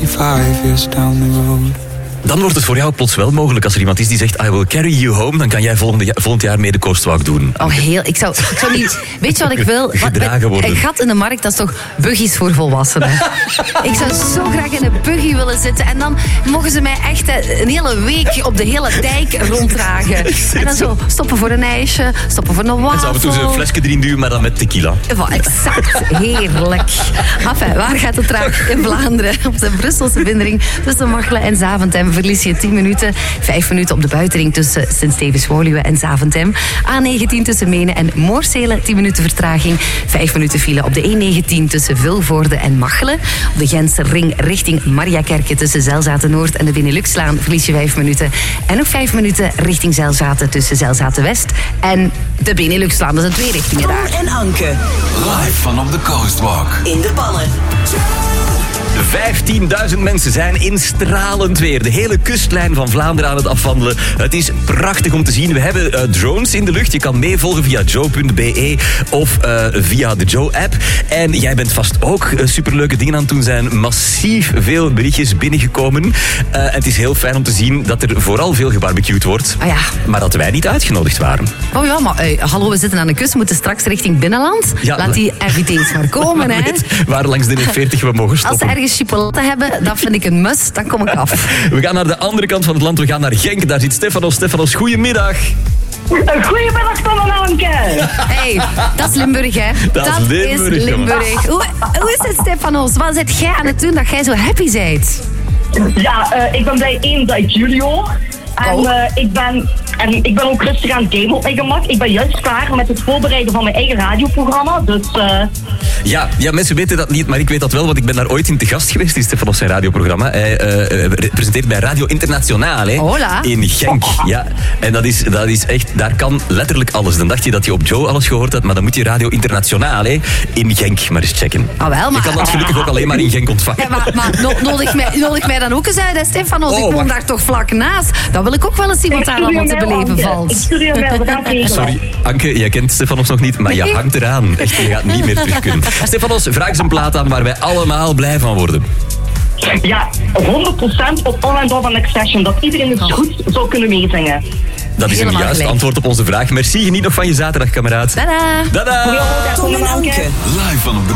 65 years down the road. Dan wordt het voor jou plots wel mogelijk als er iemand is die zegt I will carry you home, dan kan jij volgend jaar mee de Coastwalk doen. Oh, ik zou niet... Weet je wat ik wil? Gedragen worden. Een gat in de markt, dat is toch buggies voor volwassenen. Ik zou zo graag in een buggy willen zitten en dan mogen ze mij echt een hele week op de hele dijk ronddragen. En dan zo stoppen voor een ijsje, stoppen voor een wafel. En zo af en toe een flesje erin duwen, maar dan met tequila. Exact, heerlijk. Enfin, waar gaat het traag in Vlaanderen? Op de Brusselse bindering tussen Machelen en Zaventem verlies je 10 minuten. 5 minuten op de buitenring tussen Sint-Stevens-Woluwe en Zaventem. A19 tussen Menen en Moorsele, 10 minuten vertraging. 5 minuten file op de E19 tussen Vilvoorde en Machelen. Op de Gentse ring richting Mariakerke tussen Zelzaten-Noord en de Beneluxlaan verlies je 5 minuten. En nog 5 minuten richting Zelzaten tussen Zelzaten-West en de Beneluxlaan. Dat zijn 2 richtingen daar. Tom en Anke. Live vanop de Coastwalk. In de pannen. 15.000 mensen zijn in stralend weer de hele kustlijn van Vlaanderen aan het afwandelen. Het is prachtig om te zien. We hebben drones in de lucht. Je kan meevolgen via joe.be of via de Joe-app. En jij bent vast ook superleuke dingen aan het doen. Zijn massief veel berichtjes binnengekomen. Het is heel fijn om te zien dat er vooral veel gebarbecued wordt. Ah ja. Maar dat wij niet uitgenodigd waren. Oh ja, maar hallo, we zitten aan de kust. We moeten straks richting binnenland. Ja, Laat die RVT's maar komen, hè. Waar langs de 40 we mogen stoppen. Als ze ergens chipolatte hebben, dat vind ik een must. Dan kom ik af. We gaan naar de andere kant van het land. We gaan naar Genk. Daar zit Stefanos. Stefanos, goedemiddag. Goedemiddag, Tom en Anke. Hey, dat is Limburg, hè. Dat is Limburg. Hoe is het, Stefanos? Wat zit jij aan het doen dat jij zo happy bent? Ja, ik ben blij dat ik jullie hoor. En ik ben ook rustig aan het gamen op mijn gemak. Ik ben juist klaar met het voorbereiden van mijn eigen radioprogramma. Dus... Ja, mensen weten dat niet, maar ik weet dat wel, want ik ben daar ooit in te gast geweest in Stefanos zijn radioprogramma. Hij presenteert bij Radio Internationale in Genk. Ja, en dat is echt, daar kan letterlijk alles. Dan dacht je dat je op Joe alles gehoord had, maar dan moet je Radio Internationale in Genk maar eens checken. Ah, wel, maar... Je kan dat gelukkig ook alleen maar in Genk ontvangen. Ja, maar nodig mij dan ook eens uit, hè, Stefanos? Ik woon daar toch vlak naast. Dan wil ik ook wel eens zien wat daar allemaal te beleven valt. Ik stuur je mail, we gaan regelen. Sorry, Anke, jij kent Stefanos nog niet, maar je hangt eraan. Echt, je gaat niet meer terug kunnen. Stefanos, vraag eens een plaat aan waar wij allemaal blij van worden. Ja, 100% op On and Off van Accession. Dat iedereen het goed zou kunnen meezingen. Dat is een juist antwoord op onze vraag. Merci, geniet nog van je zaterdag, kameraad. Tada! Tada! Tom en Anke. Live vanop de